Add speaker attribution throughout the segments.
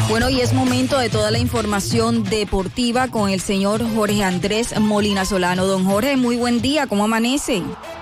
Speaker 1: Bueno, y es momento de toda la información deportiva con el señor Jorge Andrés Molina Solano. Don Jorge, muy buen día, ¿cómo amanece?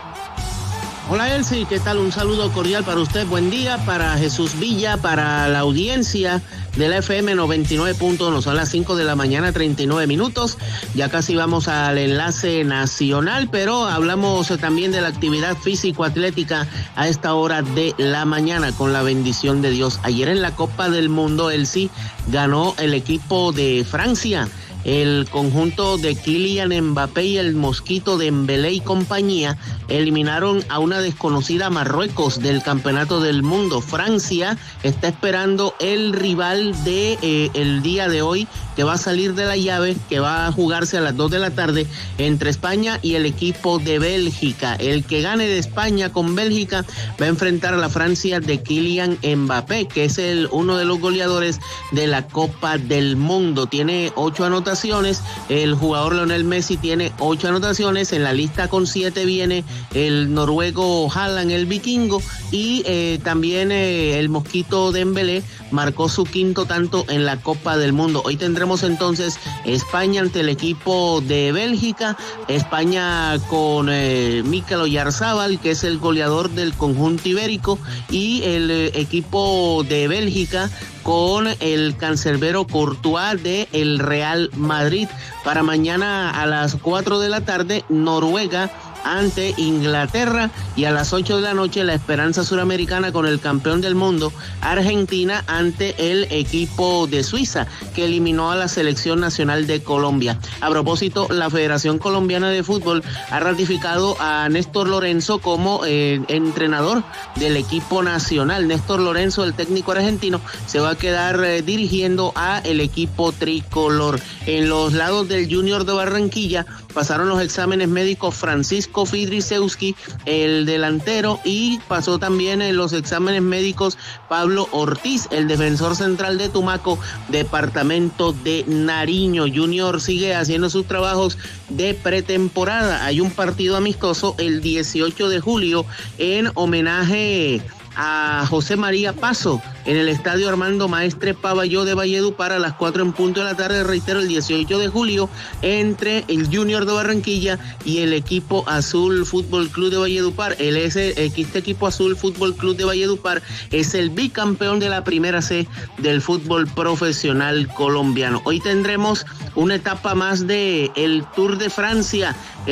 Speaker 2: Hola Elsie, ¿qué tal? Un saludo cordial para usted, buen día, para Jesús Villa, para la audiencia de la FM 99.1, son las 5 de la mañana, 39 minutos, ya casi vamos al enlace nacional, pero hablamos también de la actividad físico-atlética a esta hora de la mañana, con la bendición de Dios. Ayer en la Copa del Mundo, Elsie, ganó el equipo de Francia. El conjunto de Kylian Mbappé y el Mosquito Dembélé y compañía eliminaron a una desconocida Marruecos del Campeonato del Mundo. Francia está esperando el rival de el día de hoy, que va a salir de la llave, que va a jugarse a las 2 de la tarde entre España y el equipo de Bélgica. El que gane de España con Bélgica va a enfrentar a la Francia de Kylian Mbappé, que es uno de los goleadores de la Copa del Mundo. Tiene 8 anotaciones. El jugador Lionel Messi tiene 8 anotaciones. En la lista con 7 viene el noruego Haaland, el vikingo, y también el Mosquito Dembélé marcó su 5º tanto en la Copa del Mundo. Hoy tendremos entonces España ante el equipo de Bélgica, España con Mikel Oyarzabal, que es el goleador del conjunto ibérico, y el equipo de Bélgica con el cancerbero Courtois de el Real Madrid. Para mañana a las 4 de la tarde, Noruega ante Inglaterra, y a las 8 de la noche la esperanza suramericana con el campeón del mundo, Argentina, ante el equipo de Suiza, que eliminó a la selección nacional de Colombia. A propósito, la Federación Colombiana de Fútbol ha ratificado a Néstor Lorenzo como entrenador del equipo nacional. Néstor Lorenzo, el técnico argentino, se va a quedar dirigiendo a el equipo tricolor. En los lados del Junior de Barranquilla pasaron los exámenes médicos Francisco Fidrisewski, el delantero, y pasó también en los exámenes médicos Pablo Ortiz, el defensor central de Tumaco, departamento de Nariño. Junior sigue haciendo sus trabajos de pretemporada. Hay un partido amistoso el 18 de julio en homenaje a José María Paso en el estadio Armando Maestre Pavalló de Valledupar a las 4 en punto de la tarde, reitero, el 18 de julio, entre el Junior de Barranquilla y el equipo Azul Fútbol Club de Valledupar. Este equipo Azul Fútbol Club de Valledupar es el bicampeón de la primera C del fútbol profesional colombiano. Hoy tendremos una etapa más de el Tour de Francia,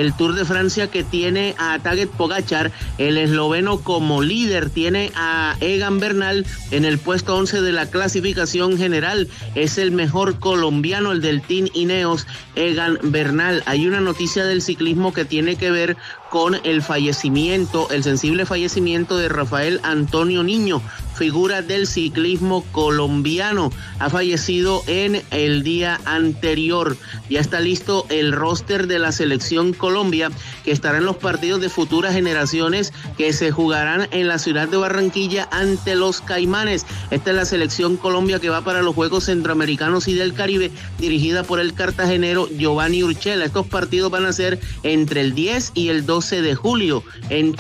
Speaker 2: que tiene a Tadej Pogačar, el esloveno, como líder. Tiene a Egan Bernal en el puesto 11 de la clasificación general. Es el mejor colombiano, el del Team Ineos, Egan Bernal. Hay una noticia del ciclismo que tiene que ver con el sensible fallecimiento de Rafael Antonio Niño, figura del ciclismo colombiano. Ha fallecido en el día anterior. Ya está listo el roster de la selección Colombia, que estará en los partidos de futuras generaciones que se jugarán en la ciudad de Barranquilla ante los Caimanes. Esta es la selección Colombia que va para los Juegos Centroamericanos y del Caribe, dirigida por el cartagenero Giovanni Urchela. Estos partidos van a ser entre el 10 y el 12 de julio, en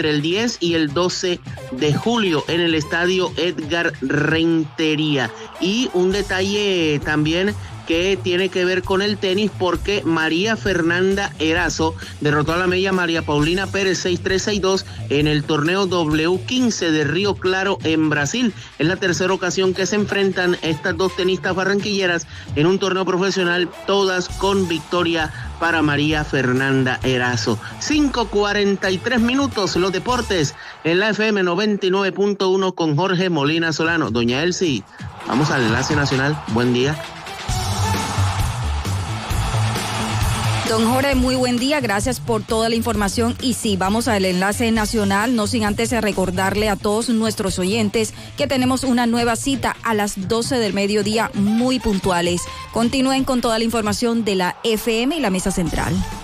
Speaker 2: el estadio Edgar Rentería. Y un detalle también que tiene que ver con el tenis, porque María Fernanda Erazo derrotó a la mella María Paulina Pérez 6-3, 6-2 en el torneo W15 de Río Claro en Brasil. Es la tercera ocasión que se enfrentan estas dos tenistas barranquilleras en un torneo profesional, todas con victoria para María Fernanda Erazo. 5:43 minutos, los deportes en la FM 99.1 con Jorge Molina Solano. Doña Elsie, vamos al enlace nacional. Buen día.
Speaker 1: Don Jorge, muy buen día, gracias por toda la información. Y sí, vamos al enlace nacional, no sin antes recordarle a todos nuestros oyentes que tenemos una nueva cita a las 12 del mediodía, muy puntuales. Continúen con toda la información de la FM y la Mesa Central.